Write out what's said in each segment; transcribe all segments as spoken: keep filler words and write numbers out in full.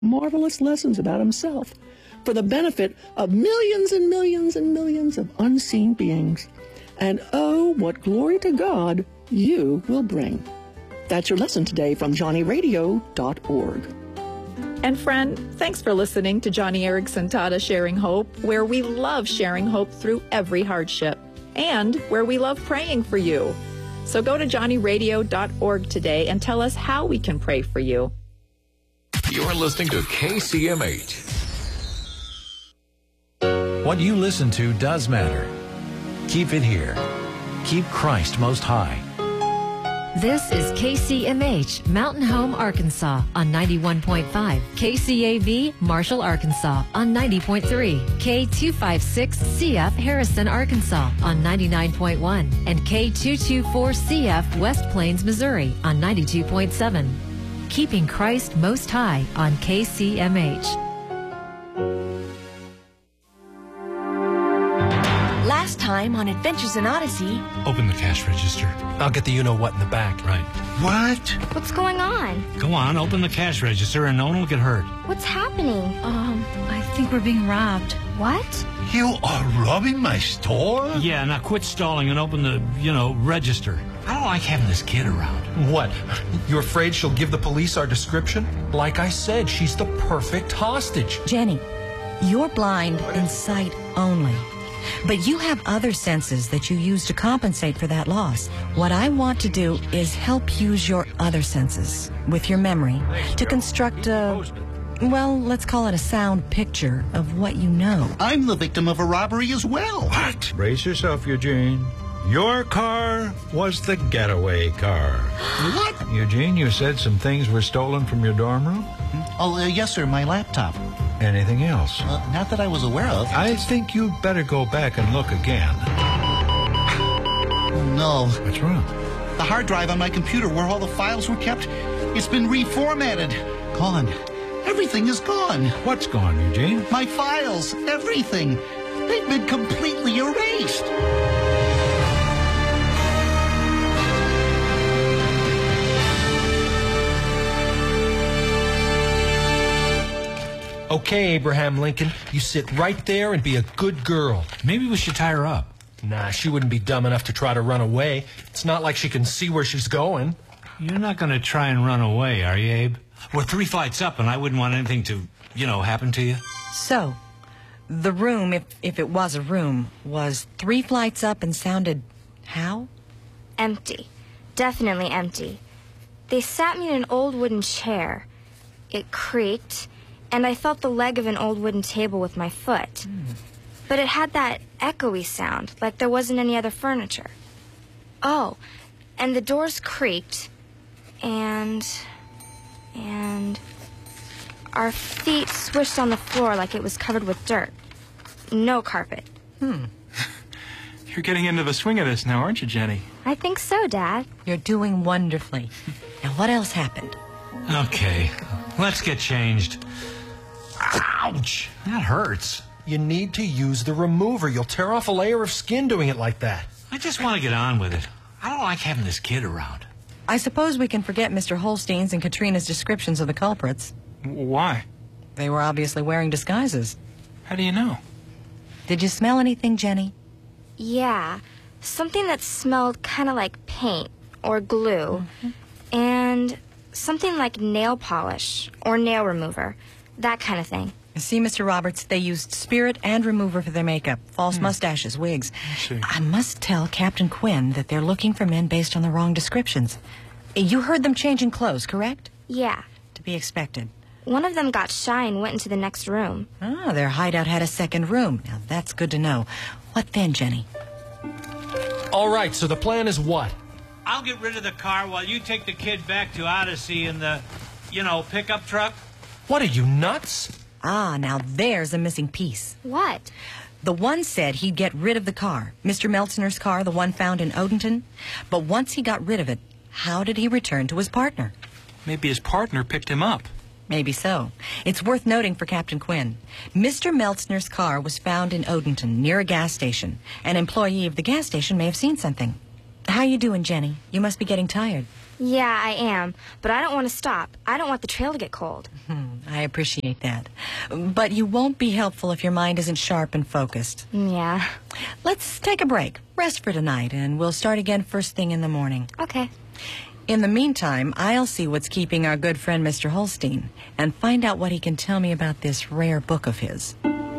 marvelous lessons about himself for the benefit of millions and millions and millions of unseen beings. And oh, what glory to God you will bring. That's your lesson today from Johnny Radio dot org. And friend, thanks for listening to Johnny Erickson Tata Sharing Hope, where we love sharing hope through every hardship, and where we love praying for you. So go to Johnny Radio dot org today and tell us how we can pray for you. You're listening to K C M H. What you listen to does matter. Keep it here. Keep Christ most high. This is K C M H, Mountain Home, Arkansas on ninety-one point five, K C A V, Marshall, Arkansas on ninety point three, K two fifty-six C F, Harrison, Arkansas on ninety-nine point one, and K two twenty-four C F, West Plains, Missouri on ninety-two point seven. Keeping Christ most high on K C M H. Last time on Adventures in Odyssey. Open the cash register. I'll get the you-know-what in the back. Right. What? What's going on? Go on, open the cash register and no one will get hurt. What's happening? Um, I think we're being robbed. What? You are robbing my store? Yeah, now quit stalling and open the, you know, register. I don't like having this kid around. What? You're afraid she'll give the police our description? Like I said, she's the perfect hostage. Jenny, you're blind in sight only. But you have other senses that you use to compensate for that loss. What I want to do is help use your other senses, with your memory, to construct a, well, let's call it a sound picture of what you know. I'm the victim of a robbery as well. What? Brace yourself, Eugene. Your car was the getaway car. What? Eugene, you said some things were stolen from your dorm room? Oh, uh, yes, sir, my laptop. Anything else? Uh, not that I was aware of. I think you'd better go back and look again. Oh, no. What's wrong? The hard drive on my computer where all the files were kept, it's been reformatted. Gone. Everything is gone. What's gone, Eugene? My files. Everything. They've been completely erased. Okay, Abraham Lincoln, you sit right there and be a good girl. Maybe we should tie her up. Nah, she wouldn't be dumb enough to try to run away. It's not like she can see where she's going. You're not going to try and run away, are you, Abe? We're three flights up, and I wouldn't want anything to, you know, happen to you. So, the room, if, if it was a room, was three flights up and sounded how? Empty. Definitely empty. They sat me in an old wooden chair. It creaked, and I felt the leg of an old wooden table with my foot. Mm. But it had that echoey sound, like there wasn't any other furniture. Oh, and the doors creaked, and... and... our feet swished on the floor like it was covered with dirt. No carpet. Hmm. You're getting into the swing of this now, aren't you, Jenny? I think so, Dad. You're doing wonderfully. Now, what else happened? Okay, let's get changed. Ouch! That hurts. You need to use the remover. You'll tear off a layer of skin doing it like that. I just want to get on with it. I don't like having this kid around. I suppose we can forget Mister Holstein's and Katrina's descriptions of the culprits. Why? They were obviously wearing disguises. How do you know? Did you smell anything, Jenny? Yeah, something that smelled kind of like paint or glue, mm-hmm. and something like nail polish or nail remover, that kind of thing. See, Mister Roberts, they used spirit and remover for their makeup, false hmm. mustaches, wigs. I see. I must tell Captain Quinn that they're looking for men based on the wrong descriptions. You heard them changing clothes, correct? Yeah. To be expected. One of them got shy and went into the next room. Ah, their hideout had a second room. Now, that's good to know. What then, Jenny? All right, so the plan is what? I'll get rid of the car while you take the kid back to Odyssey in the, you know, pickup truck. What, are you nuts? Ah, now there's a missing piece. What? The one said he'd get rid of the car, Mister Meltzner's car, the one found in Odenton. But once he got rid of it, how did he return to his partner? Maybe his partner picked him up. Maybe so. It's worth noting for Captain Quinn. Mister Meltzner's car was found in Odenton, near a gas station. An employee of the gas station may have seen something. How you doing, Jenny? You must be getting tired. Yeah, I am. But I don't want to stop. I don't want the trail to get cold. Hmm, I appreciate that. But you won't be helpful if your mind isn't sharp and focused. Yeah. Let's take a break. Rest for tonight, and we'll start again first thing in the morning. Okay. In the meantime, I'll see what's keeping our good friend Mister Holstein and find out what he can tell me about this rare book of his.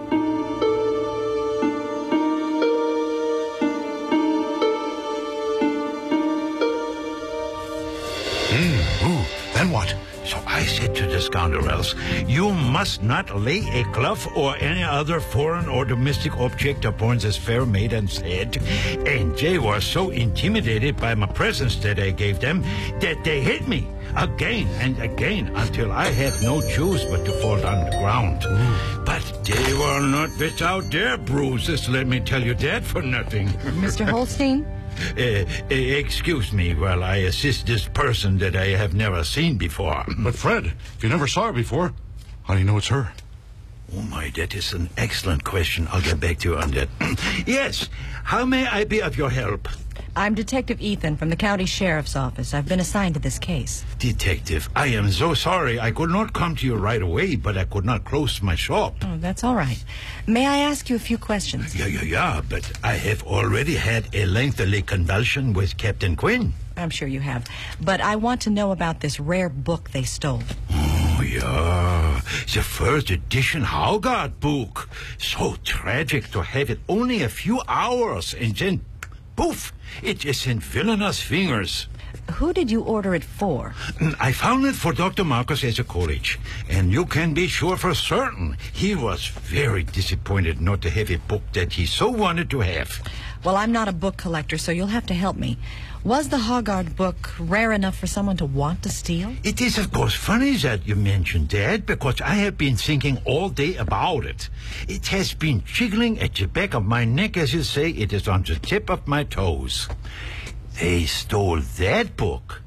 Mm, ooh, then what? So I said to the scoundrels, you must not lay a glove or any other foreign or domestic object upon this fair maiden's head. And they were so intimidated by my presence that I gave them that they hit me again and again until I had no choice but to fall on the ground. Ooh. But they were not without their bruises, let me tell you that for nothing. Mister Holstein? Uh, uh, excuse me while I assist this person that I have never seen before. But Fred, if you never saw her before, how do you know it's her? Oh my, that is an excellent question. I'll get back to you on that. Yes, how may I be of your help? I'm Detective Ethan from the County Sheriff's Office. I've been assigned to this case. Detective, I am so sorry. I could not come to you right away, but I could not close my shop. Oh, that's all right. May I ask you a few questions? Yeah, yeah, yeah, but I have already had a lengthy convulsion with Captain Quinn. I'm sure you have. But I want to know about this rare book they stole. Oh, yeah. The first edition Hogarth book. So tragic to have it only a few hours and then, poof, it is in villainous fingers. Who did you order it for? I found it for Doctor Marcus as a college. And you can be sure for certain he was very disappointed not to have a book that he so wanted to have. Well, I'm not a book collector, so you'll have to help me. Was the Hogarth book rare enough for someone to want to steal? It is, of course, funny that you mentioned that, because I have been thinking all day about it. It has been jiggling at the back of my neck, as you say. It is on the tip of my toes. They stole that book,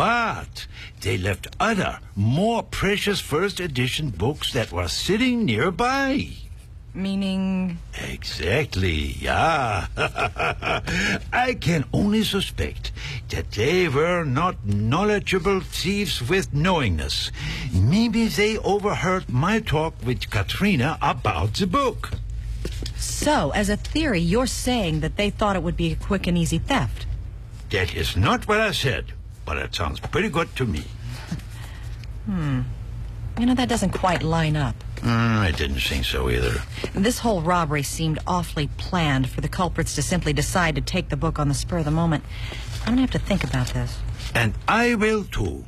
but they left other, more precious first edition books that were sitting nearby. Meaning? Exactly, yeah. I can only suspect that they were not knowledgeable thieves with knowingness. Maybe they overheard my talk with Katrina about the book. So, as a theory, you're saying that they thought it would be a quick and easy theft? That is not what I said, but it sounds pretty good to me. Hmm. You know, that doesn't quite line up. Mm, I didn't think so either. This whole robbery seemed awfully planned for the culprits to simply decide to take the book on the spur of the moment. I'm going to have to think about this. And I will too.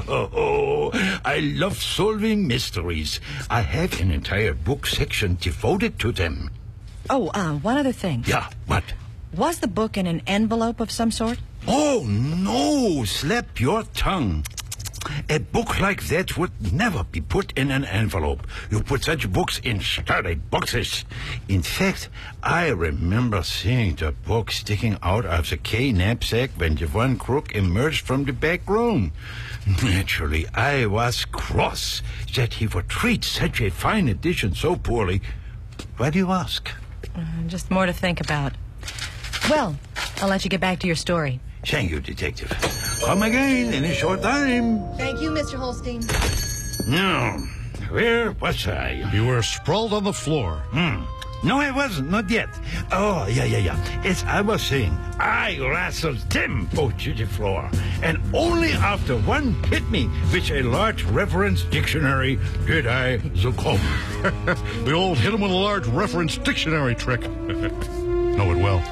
I love solving mysteries. I have an entire book section devoted to them. Oh, uh, one other thing. Yeah, what? Was the book in an envelope of some sort? Oh, no! Slap your tongue. A book like that would never be put in an envelope. You put such books in sturdy boxes. In fact, I remember seeing the book sticking out of the K knapsack when the one crook emerged from the back room. Naturally, I was cross that he would treat such a fine edition so poorly. Why do you ask? Uh, just more to think about. Well, I'll let you get back to your story. Thank you, Detective. Come again in a short time. Thank you, Mister Holstein. Now, where was I? You were sprawled on the floor. Hmm. No, I wasn't. Not yet. Oh, yeah, yeah, yeah. As I was saying, I wrestled them both to the floor. And only after one hit me with a large reference dictionary did I succumb. The old hit him with a large reference dictionary trick. Know it well.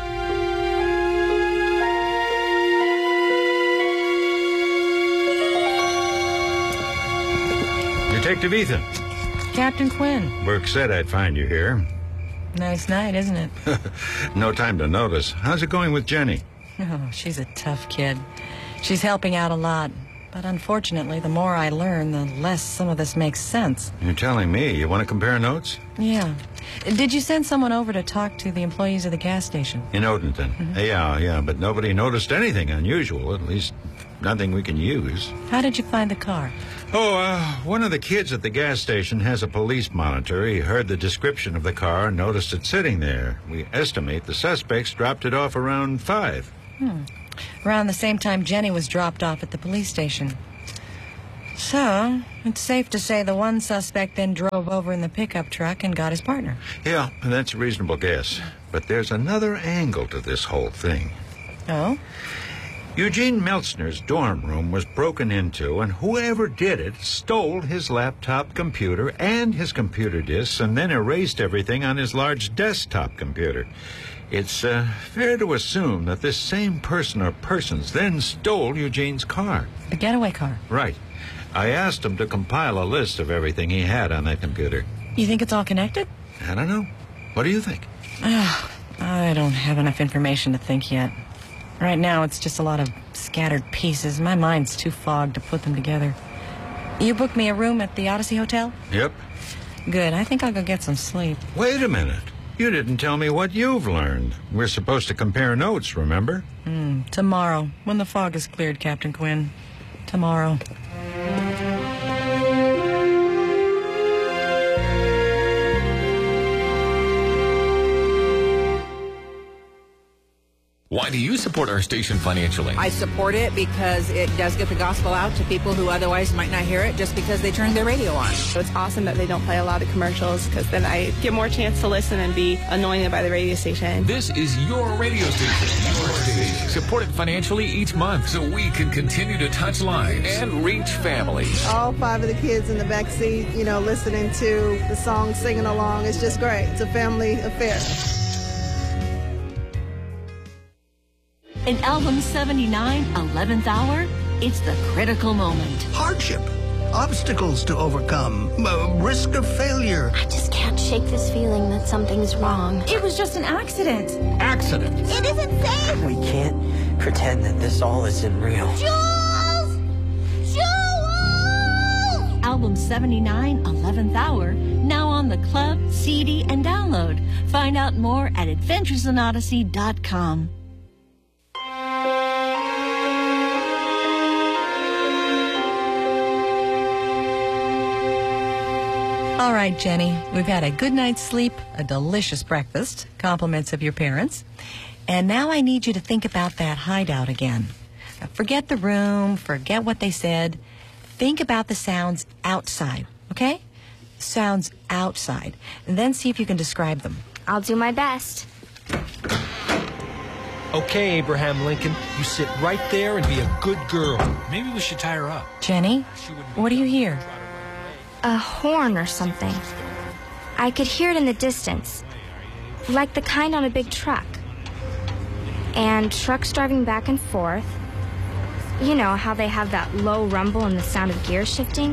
Detective Ethan. Captain Quinn. Burke said I'd find you here. Nice night, isn't it? No time to notice. How's it going with Jenny? Oh, she's a tough kid. She's helping out a lot. But unfortunately, the more I learn, the less some of this makes sense. You're telling me. You want to compare notes? Yeah. Did you send someone over to talk to the employees of the gas station? In Odenton? Mm-hmm. Yeah, yeah, but nobody noticed anything unusual. At least, nothing we can use. How did you find the car? Oh, uh, one of the kids at the gas station has a police monitor. He heard the description of the car and noticed it sitting there. We estimate the suspects dropped it off around five. Hmm. Around the same time Jenny was dropped off at the police station. So, it's safe to say the one suspect then drove over in the pickup truck and got his partner. Yeah, that's a reasonable guess. But there's another angle to this whole thing. Oh? Eugene Meltzner's dorm room was broken into, and whoever did it stole his laptop computer and his computer disks and then erased everything on his large desktop computer. It's uh, fair to assume that this same person or persons then stole Eugene's car. The getaway car? Right. I asked him to compile a list of everything he had on that computer. You think it's all connected? I don't know. What do you think? Oh, I don't have enough information to think yet. Right now, it's just a lot of scattered pieces. My mind's too fogged to put them together. You booked me a room at the Odyssey Hotel? Yep. Good. I think I'll go get some sleep. Wait a minute. You didn't tell me what you've learned. We're supposed to compare notes, remember? Mm, tomorrow, when the fog is cleared, Captain Quinn. Tomorrow. Why do you support our station financially? I support it because it does get the gospel out to people who otherwise might not hear it just because they turned their radio on. So it's awesome that they don't play a lot of commercials because then I get more chance to listen and be anointed by the radio station. This is your radio station. Your station. Support it financially each month so we can continue to touch lives and reach families. All five of the kids in the back seat, you know, listening to the song, singing along. It's just great. It's a family affair. In Album seventy-nine, eleventh Hour, it's the critical moment. Hardship, obstacles to overcome, uh, risk of failure. I just can't shake this feeling that something's wrong. It was just an accident. Accident. It isn't safe. We can't pretend that this all isn't real. Jules! Jules! Album seventy-nine, eleventh Hour, now on the club, C D, and download. Find out more at adventures in odyssey dot com. All right, Jenny, we've had a good night's sleep, a delicious breakfast, compliments of your parents, and now I need you to think about that hideout again. Forget the room, forget what they said. Think about the sounds outside, okay? Sounds outside, and then see if you can describe them. I'll do my best. Okay, Abraham Lincoln, you sit right there and be a good girl. Maybe we should tie her up. Jenny, what do you hear? A horn or something. I could hear it in the distance, like the kind on a big truck. And trucks driving back and forth. You know how they have that low rumble and the sound of gears shifting?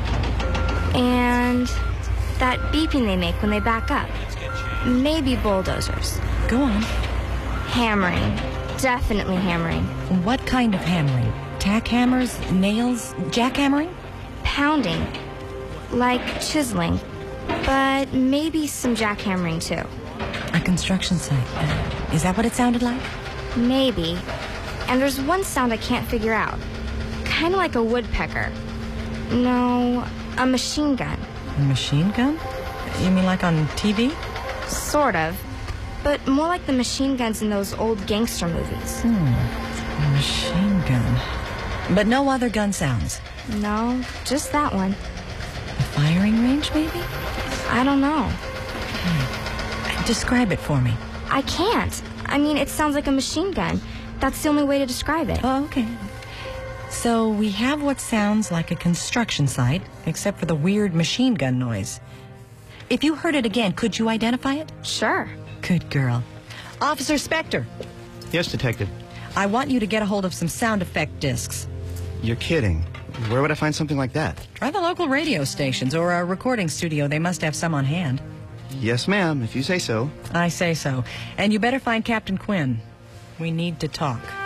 And that beeping they make when they back up. Maybe bulldozers. Go on. Hammering. Definitely hammering. What kind of hammering? Tack hammers? Nails? Jackhammering? Pounding. Like chiseling, but maybe some jackhammering too. A construction site. Uh, is that what it sounded like? Maybe. And there's one sound I can't figure out. Kind of like a woodpecker. No, a machine gun. A machine gun? You mean like on T V? Sort of. But more like the machine guns in those old gangster movies. Hmm. A machine gun. But no other gun sounds? No, just that one. A firing range, maybe? I don't know. Hmm. Describe it for me. I can't. I mean, it sounds like a machine gun. That's the only way to describe it. Oh, okay. So we have what sounds like a construction site, except for the weird machine gun noise. If you heard it again, could you identify it? Sure. Good girl. Officer Spector. Yes, Detective. I want you to get a hold of some sound effect discs. You're kidding. Where would I find something like that? Try the local radio stations or a recording studio. They must have some on hand. Yes, ma'am, if you say so. I say so. And you better find Captain Quinn. We need to talk.